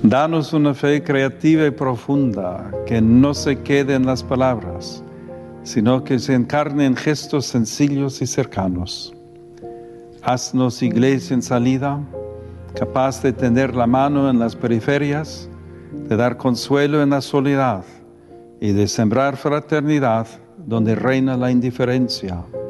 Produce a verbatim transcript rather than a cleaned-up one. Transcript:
Danos una fe creativa y profunda, que no se quede en las palabras, sino que se encarne en gestos sencillos y cercanos. Haznos iglesia en salida, capaz de tender la mano en las periferias, de dar consuelo en la soledad y de sembrar fraternidad donde reina la indiferencia.